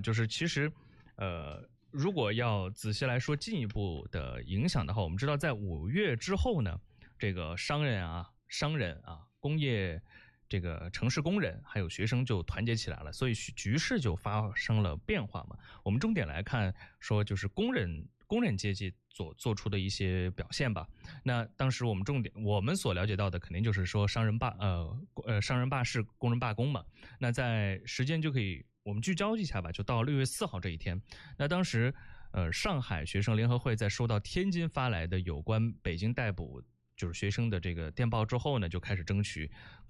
就是其实如果要仔细来说进一步的影响的话，我们知道在5月之后呢，这个商人啊、工业这个城市工人还有学生就团结起来了，所以局势就发生了变化嘛。我们重点来看说就是工人阶级做出的一些表现吧。那当时我们所了解到的肯定就是说商人罢市、工人罢工嘛。那在时间就可以我们聚焦一下吧，就到6月4号这一天。那当时上海学生联合会在收到天津发来的有关北京逮捕就是学生的这个电报之后呢，就开始争取